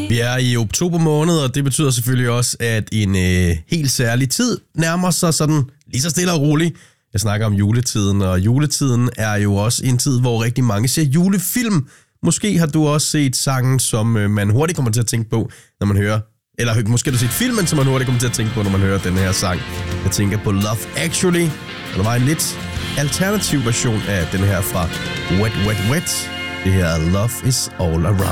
Vi er i oktober måned, og det betyder selvfølgelig også, at en helt særlig tid nærmer sig sådan lige så stille og roligt. Jeg snakker om juletiden, og juletiden er jo også en tid, hvor rigtig mange ser julefilm. Måske har du også set sangen, som man hurtigt kommer til at tænke på, når man hører... Eller måske har du set filmen, som man hurtigt kommer til at tænke på, når man hører den her sang. Jeg tænker på Love Actually, og der var en lidt alternativ version af den her fra Wet Wet Wet. Det her Love is All Around.